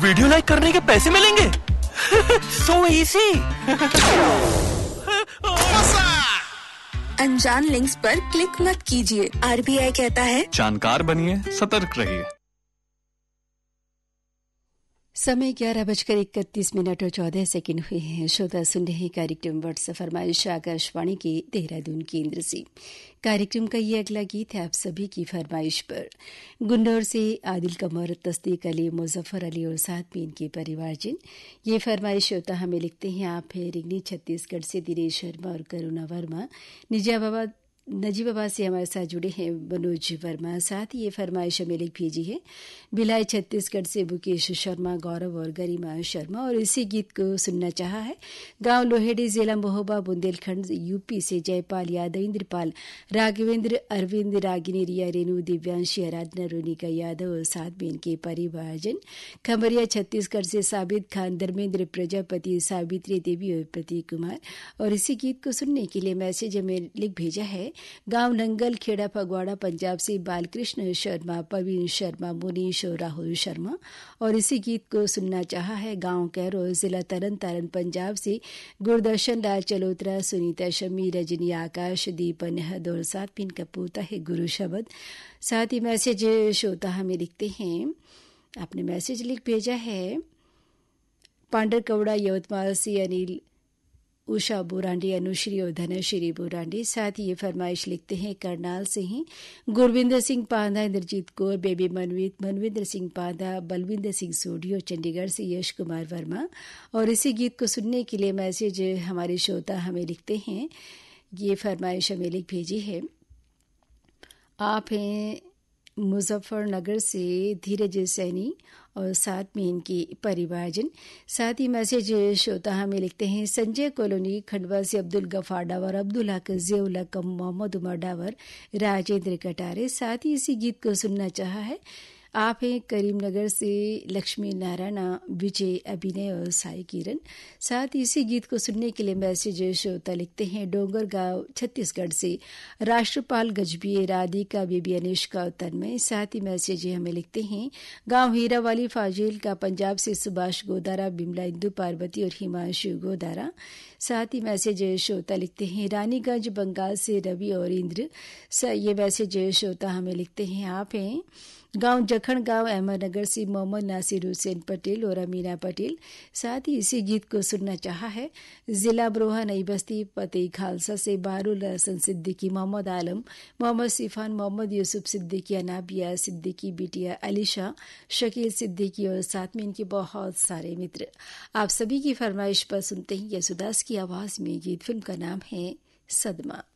Video लाइक करने के पैसे मिलेंगे। So easy. अनजान लिंक्स पर क्लिक मत कीजिए। आरबीआई कहता है जानकार बनिए, सतर्क रहिए। समय 11:31 और 14 सेकंड हुए हैं। श्रोता सुन रहे कार्यक्रम व्हाट्सएप फरमाइश आकाशवाणी के देहरादून केंद्र से। कार्यक्रम का ये अगला गीत है आप सभी की फरमाइश पर। गुन्नौर से आदिल कमर, तस्दीक अली, मुजफ्फर अली और साथ में इनके परिवारजन। ये फरमाइश श्रोता हमें लिखते हैं आप है रिगनी छत्तीसगढ़ से दिनेश शर्मा और करुणा वर्मा। नजीबाबाद से हमारे साथ जुड़े हैं मनोज वर्मा। साथ ही ये फरमाइश हमें लिख भेजी है भिलाई छत्तीसगढ़ से मुकेश शर्मा, गौरव और गरिमा शर्मा। और इसी गीत को सुनना चाहा है गांव लोहेड़ी, जिला महोबा, बुंदेलखंड, यूपी से जयपाल यादव, इंद्रपाल, राघवेंद्र, अरविंद, रागिनी, रिया, रेणु, दिव्यांशी, आराधना, रोनिका यादव और साथ में इनके परिवारजन। खमरिया छत्तीसगढ़ से साबित खान, धर्मेंद्र प्रजापति, सावित्री देवी और प्रतीक कुमार। और इसी गीत को सुनने के लिए मैसेज हमें लिख भेजा है गांव नंगल, खेड़ा, फगवाड़ा, पंजाब से बालकृष्ण शर्मा, प्रवीण शर्मा, मुनीश और राहुल शर्मा। और इसी गीत को सुनना चाहा है गांव कैरो, जिला तरन तारण, पंजाब से गुरदर्शन लाल चलोत्रा, सुनीता शमी, रजनी, आकाश, दीपन हद और साथ में इनका पोता है गुरु शब्द। साथ ही मैसेज श्रोता हमें लिखते हैं, आपने मैसेज लिख भेजा है पांडर कवड़ा, यवतमाल से अनिल, उषा बोरांडी, अनुश्री और धनश्री बोरांडी। साथ ही ये फरमाइश लिखते हैं करनाल से ही गुरविंदर सिंह पांधा, इंद्रजीत कौर, बेबी मनविंदर सिंह पांधा, बलविंदर सिंह सोढ़ी और चंडीगढ़ से यश कुमार वर्मा। और इसी गीत को सुनने के लिए मैसेज हमारे श्रोता हमें लिखते हैं, ये फरमाइश हमें लिख भेजी है आप हैं मुजफ्फरनगर से धीरज सैनी और साथ में इनके परिवारजन। साथ ही मैसेज श्रोता हमें लिखते हैं संजय कॉलोनी, खंडवा से अब्दुल गफार डावर, अब्दुल हक, जियाउल हक, मोहम्मद उमर डावर, राजेंद्र कटारे। साथ ही इसी गीत को सुनना चाहा है आप हैं करीमनगर से लक्ष्मी नारायण, विजय, अभिनय और साई किरण। साथ ही इसी गीत को सुनने के लिए मैसेज श्रोता लिखते हैं डोंगर गांव छत्तीसगढ़ से राष्ट्रपाल गजबी, राधिका, बेबी अनिष्का और तन्मय। साथ ही मैसेज हमें लिखते हैं गांव हीरावाली, फाजिल का, पंजाब से सुभाष गोदारा, बिमला, इंदु पार्वती और हिमांशु गोदारा। साथ ही मैसेज श्रोता लिखते हैं रानीगंज, बंगाल से रवि और इंद्र। ये मैसेज श्रोता हमें लिखते हैं आप हैं गांव जखण गांव, अहमदनगर से मोहम्मद नासिर हुसैन पटेल और अमीना पटेल। साथ ही इसी गीत को सुनना चाहा है जिला अमरोहा, नई बस्ती, फतेह खालसा से बारुल हसन सिद्दीकी, मोहम्मद आलम, मोहम्मद सिफान, मोहम्मद यूसुफ सिद्दीकी, अनाबिया सिद्दीकी, बिटिया अलीशा, शकील सिद्दीकी और साथ में इनके बहुत सारे मित्र। आप सभी की फरमाइश पर सुनते हैं यसुदास की आवाज में गीत। फिल्म का नाम है सदमा।